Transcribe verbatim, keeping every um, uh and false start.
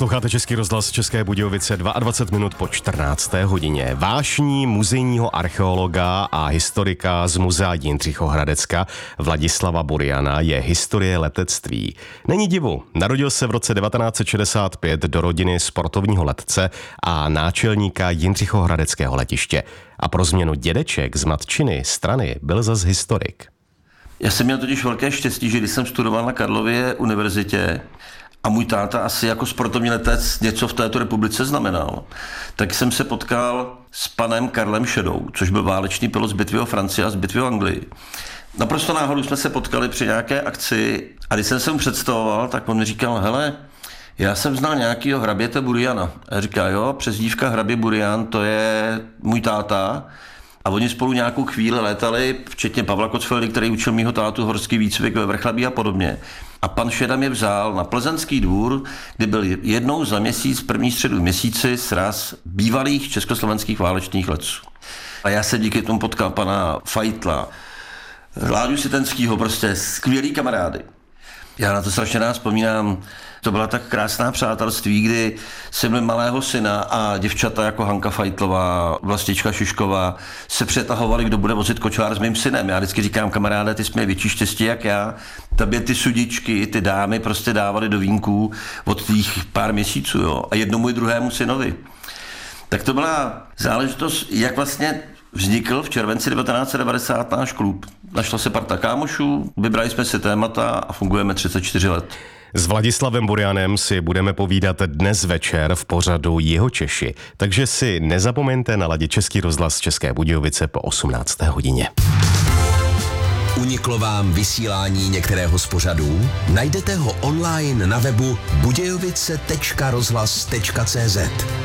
Posloucháte Český rozhlas České Budějovice, dvacet dva minut po čtrnácté hodině. Vášní muzejního archeologa a historika z muzea Jindřichohradecka Vladislava Buriana je historie letectví. Není divu, narodil se v roce devatenáct set šedesát pět do rodiny sportovního letce a náčelníka Jindřichohradeckého letiště. A pro změnu dědeček z matčiny strany byl zas historik. Já jsem měl totiž velké štěstí, že když jsem studoval na Karlově univerzitě a můj táta asi jako sportovní letec něco v této republice znamenal, tak jsem se potkal s panem Karlem Šedou, což byl válečný pilot z bitvy o Francii a z bitvy o Anglii. Naprosto náhodou jsme se potkali při nějaké akci a když jsem se mu představoval, tak on mi říkal, hele, já jsem znal nějakýho hraběte Buriana. A říká, jo, přezdívka hrabě Burian, to je můj táta. A oni spolu nějakou chvíli létali, včetně Pavla Kocfeldy, který učil mýho tátu horský výcvik ve Vrchlabí a podobně. A pan Šeda mě vzal na Plzeňský dvůr, kde byl jednou za měsíc, první středu v měsíci, sraz bývalých československých válečných letců. A já se díky tomu potkal pana Fajtla, Láďu Sitenskýho, prostě skvělý kamarády. Já na to strašně rád vzpomínám. To byla tak krásná přátelství, kdy jsem měl malého syna a děvčata jako Hanka Fajtlová, Vlastička Šišková se přetahovali, kdo bude vozit kočár s mým synem. Já vždycky říkám, kamaráde, ty jsi měl větší štěstí jak já. Tobě ty sudičky, ty dámy prostě dávali do vínků od těch pár měsíců, jo. A jednomu i druhému synovi. Tak to byla záležitost, jak vlastně vznikl v červenci devatenáct set devadesát náš klub. Našlo se parta kámošů, vybrali jsme si témata a fungujeme třicet čtyři let. S Vladislavem Burianem si budeme povídat dnes večer v pořadu Jihočeši, takže si nezapomeňte naladit Český rozhlas České Budějovice po osmnácté hodině. Uniklo vám vysílání některého z pořadů? Najdete ho online na webu budějovice tečka rozhlas tečka cé zet.